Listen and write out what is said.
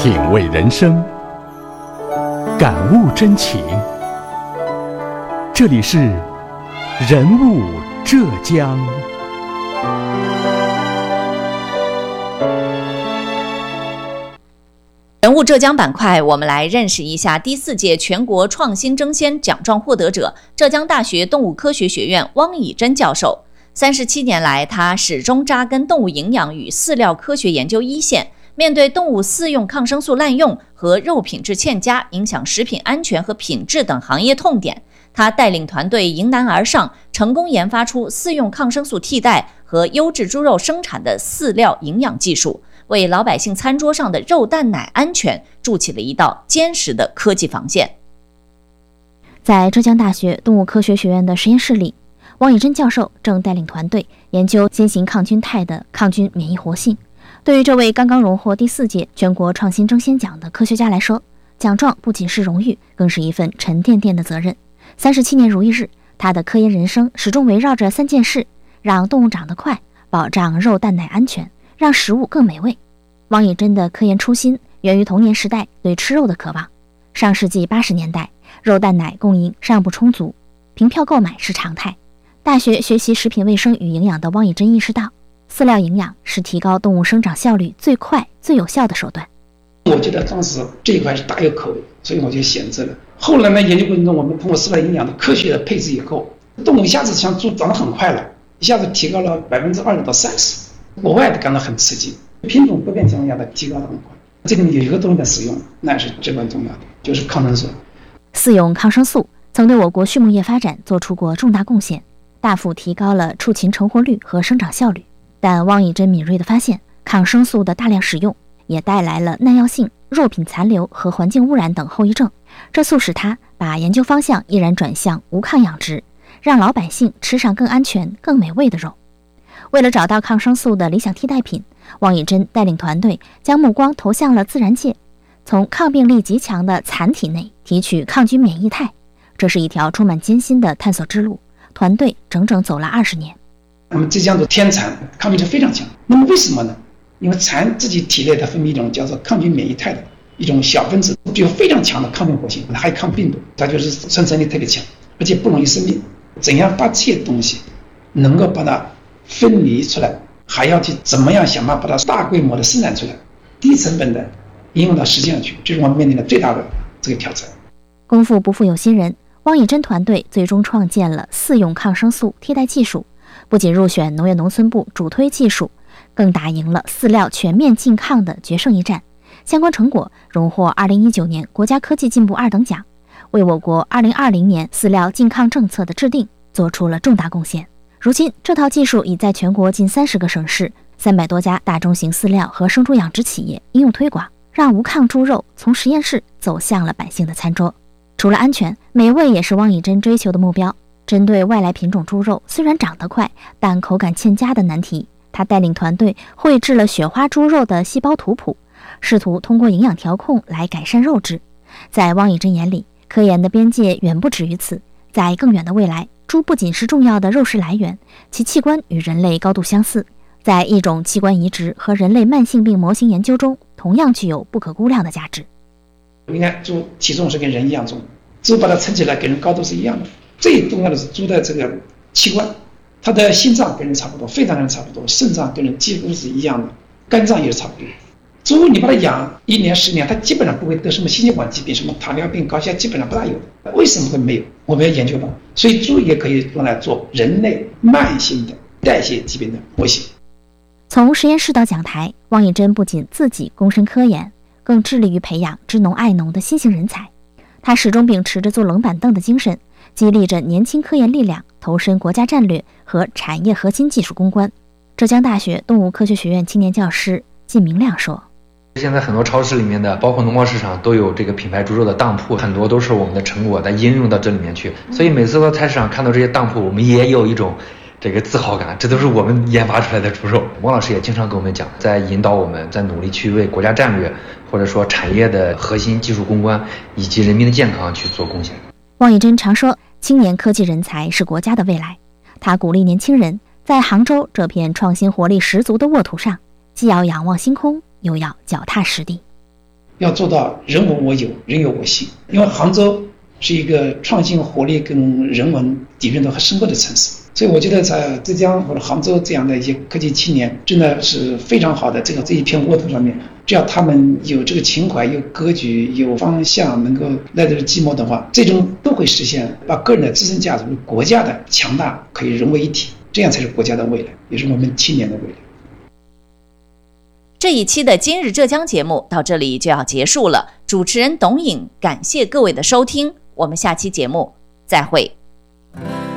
品味人生，感悟真情。这里是人物浙江。 人物浙江板块，我们来认识一下第4届全国创新争先奖状获得者浙江大学动物科学学院汪以真教授。37年来，他始终扎根动物营养与饲料科学研究一线。面对动物饲用抗生素滥用和肉品质欠佳，影响食品安全和品质等行业痛点，他带领团队迎难而上，成功研发出饲用抗生素替代和优质猪肉生产的饲料营养技术，为老百姓餐桌上的肉蛋奶安全筑起了一道坚实的科技防线。 在浙江大学动物科学学院的实验室里，汪以真教授正带领团队研究新型抗菌肽的抗菌免疫活性。对于这位刚刚荣获第4届全国创新争先奖的科学家来说，奖状不仅是荣誉，更是一份沉甸甸的责任。37年如一日，他的科研人生始终围绕着3件事：让动物长得快，保障肉蛋奶安全，让食物更美味。汪以真的科研初心源于童年时代对吃肉的渴望。上世纪80年代，肉蛋奶供应尚不充足，凭票购买是常态。大学学习食品卫生与营养的汪以真意识到，饲料营养是提高动物生长效率最快最有效的手段。 我觉得当时这一块是大有可为，所以我就选择了。后来呢，研究过程中，我们通过饲料营养的科学的配置以后，动物一下子像猪长得很快了，一下子提高了20%到30%，国外的感到很刺激，品种不变情况下的提高的很快。这里面有一个东西的使用，那是至关重要的，就是抗生素。 饲用抗生素曾对我国畜牧业发展做出过重大贡献，大幅提高了畜禽成活率和生长效率。但汪以真敏锐地发现，抗生素的大量使用也带来了耐药性、肉品残留和环境污染等后遗症，这促使他把研究方向毅然转向无抗养殖，让老百姓吃上更安全、更美味的肉。为了找到抗生素的理想替代品，汪以真带领团队将目光投向了自然界，从抗病力极强的蚕体内提取抗菌免疫肽，这是一条充满艰辛的探索之路，团队整整走了20年。 那么浙江的天蚕抗病力非常强，那么为什么呢？因为蚕自己体内它分泌一种叫做抗菌免疫肽的一种小分子，具有非常强的抗病活性，它还抗病毒，它就是生存力特别强，而且不容易生病。怎样把这些东西能够把它分离出来，还要去怎么样想办法把它大规模的生产出来，低成本的应用到实践上去，这是我们面临的最大的这个挑战。 功夫不负有心人，汪以真团队最终创建了饲用抗生素替代技术，不仅入选农业农村部主推技术，更打赢了饲料全面禁抗的决胜一战。相关成果荣获2019年国家科技进步2等奖，为我国2020年饲料禁抗政策的制定做出了重大贡献。如今，这套技术已在全国近30个省市、300多家大中型饲料和生猪养殖企业应用推广，让无抗猪肉从实验室走向了百姓的餐桌。除了安全，美味也是汪以真追求的目标。针对外来品种猪肉虽然长得快，但口感欠佳的难题，他带领团队绘制了雪花猪肉的细胞图谱，试图通过营养调控来改善肉质。在汪以真眼里，科研的边界远不止于此，在更远的未来，猪不仅是重要的肉食来源，其器官与人类高度相似，在一种器官移植和人类慢性病模型研究中，同样具有不可估量的价值。 你看，猪体重是跟人一样重，猪把它称起来跟人高度是一样的。最重要的是猪的这个器官，它的心脏跟人差不多，肺脏跟人差不多，肾脏跟人几乎是一样的，肝脏也是差不多。猪你把它养1年10年，它基本上不会得什么心血管疾病，什么糖尿病、高血压基本上不大有。为什么会没有？我们要研究到，所以猪也可以用来做人类慢性的代谢疾病的模型。 从实验室到讲台，汪以真不仅自己躬身科研，更致力于培养知农爱农的新型人才。他始终秉持着坐冷板凳的精神，激励着年轻科研力量投身国家战略和产业核心技术攻关。浙江大学动物科学学院青年教师靳明亮说， 现在很多超市里面的，包括农贸市场都有这个品牌猪肉的当铺，很多都是我们的成果在应用到这里面去。所以每次到菜市场看到这些当铺，我们也有一种这个自豪感，这都是我们研发出来的猪肉。汪老师也经常跟我们讲，在引导我们在努力去为国家战略或者说产业的核心技术攻关以及人民的健康去做贡献。 汪以真常说，青年科技人才是国家的未来。他鼓励年轻人在杭州这片创新活力十足的沃土上，既要仰望星空，又要脚踏实地。 要做到人文我有，人有我行。因为杭州是一个创新活力跟人文底蕴都很深厚的城市，所以我觉得在浙江或者杭州这样的一些科技青年真的是非常好的。这一片沃土上面，只要他们有这个情怀、有格局、有方向，能够耐得住寂寞的话，最终都会实现把个人的自身价值、国家的强大可以融为一体，这样才是国家的未来，也是我们青年的未来。 这一期的今日浙江节目到这里就要结束了，主持人董颖感谢各位的收听，我们下期节目再会。